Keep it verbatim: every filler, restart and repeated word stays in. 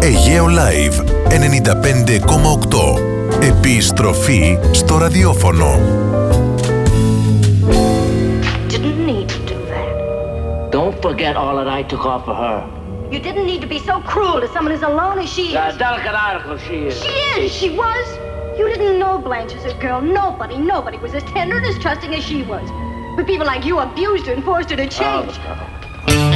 Αιγαίο Live ενενήντα πέντε κόμμα οκτώ. Επιστροφή στο ραδιόφωνο. Didn't need to do that. Don't forget all that I took off of her. You didn't need to be so cruel to someone as alone as she is. A delicate article she is. She is, she was. You didn't know Blanche as a girl. Nobody, nobody was as tender and as trusting as she was. But people like you abused her and forced her to change. Oh,